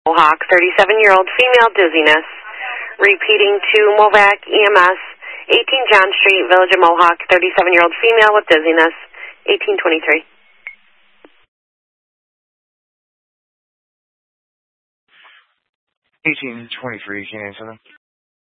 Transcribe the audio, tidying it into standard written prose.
Mohawk, 37-year-old female dizziness. Repeating to Movac EMS, 18 John Street, Village of Mohawk, 37-year-old female with dizziness, 1823. 1823, can you answer them?